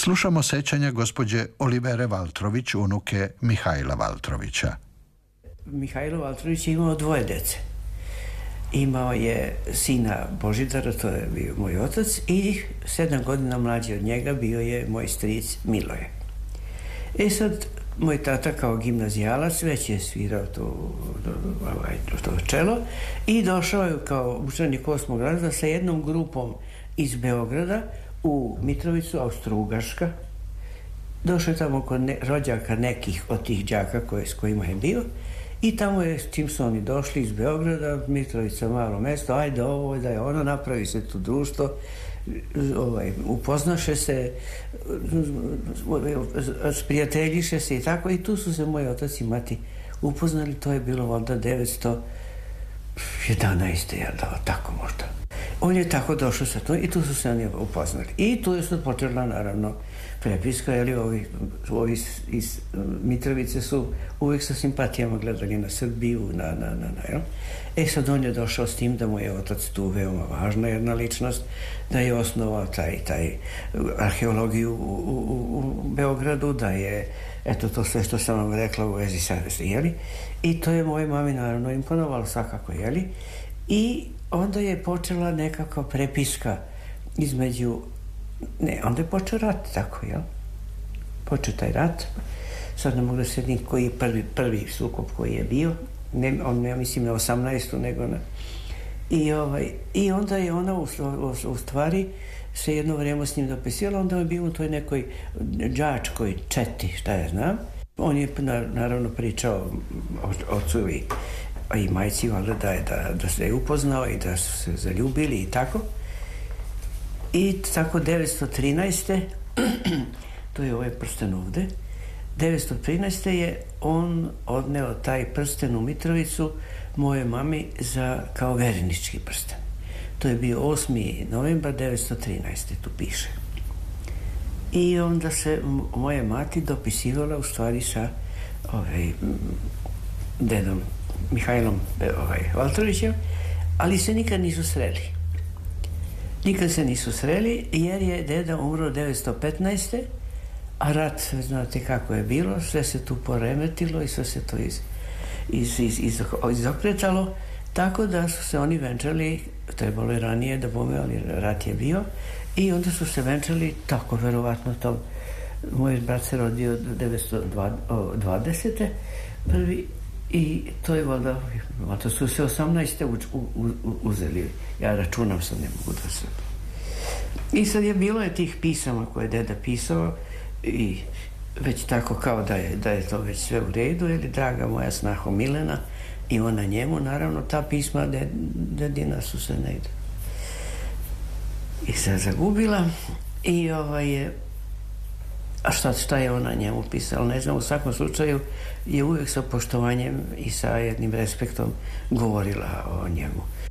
Slušamo sećanja gospođe Olivere Valtrović, unuke Mihajla Valtrovića. Mihajlo Valtrović je imao 2 dece. Imao je sina Božidara, to je bio moj otac, i 7 godina mlađi od njega bio je moj stric Miloje. Sad, moj tata kao gimnazijalac već je svirao to čelo i došao je kao učenik 8. razreda sa jednom grupom iz Beograda u Mitrovicu, Austro-Ugarska. Došao je tamo kod rođaka nekih od tih đaka s kojima je bio i tamo je, čim su oni došli iz Beograda, Mitrovica, malo mesto, ajde ovo, da je ono, napravi se tu društvo, upoznaše se, sprijateljiše se i tako, i tu su se moj otac i mati upoznali. To je bilo onda 911. jel da, tako možda. On je tako došao sa to i tu su se oni upoznali. I tu je sad počela, naravno, prepiska, jer ovi iz Mitrovice su uvijek sa simpatijama gledali na Srbiju, jel? Sad on je došao s tim da mu je otac tu veoma važna jedna ličnost, da je osnovao taj arheologiju u Beogradu, da je, eto, to sve što sam vam rekla u vezi sa, jeli? I to je moje mami, naravno, imponovalo svakako, jeli? I onda je počela nekakva prepiska između... onda je počeo rat, tako, jel? Počeo taj rat. Sad ne mogu da se niti koji je prvi sukob koji je bio. Ja mislim na 18. nego na... I onda je ona u stvari se jedno vrijeme s njim dopisivala, onda je bio u toj nekoj đačkoj četi, šta ja znam. On je naravno pričao ocu i majci, valjda, da se je upoznao i da su se zaljubili i tako. I tako 913. to je ovaj prsten ovde, 913. je on odneo taj prsten u Mitrovicu moje mami kao verenički prsten. To je bio 8. novembar 913. tu piše. I onda se moja mati dopisivala u stvari sa dedom Mihajlom Valtrovićem, ali se nikad nisu sreli. Nikad se nisu sreli jer je deda umro 915. a rat, znate kako je bilo, sve se tu poremetilo i sve se to izokretalo, tako da su se oni venčali, trebalo je ranije da bome, ali rat je bio, i onda su se venčali tako, verovatno to. Moj brat se rodio 920. prvi, i to je valjda su se 18. uzeli. Ja računam, sad ne mogu da se... I sad bilo je tih pisama koje je deda pisao i već tako kao da je to već sve u redu, ili draga moja snaho Milena, i ona njemu, naravno, ta pisma dedina su se negde i se zagubila. I a šta je ona njemu pisala, ne znam, u svakom slučaju je uvijek sa poštovanjem i sa jednim respektom govorila o njemu.